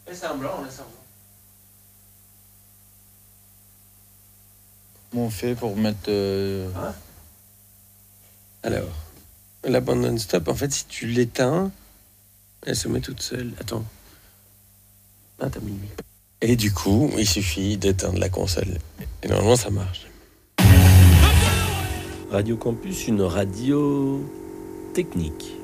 Laisse un blanc, laisse un blanc. Comment on fait pour mettre... Alors, la bande non-stop, en fait, si tu l'éteins, elle se met toute seule. Attends. Ah, t'as mis lui. Et du coup, il suffit d'éteindre la console. Et normalement, ça marche. Radio Campus, une radio technique.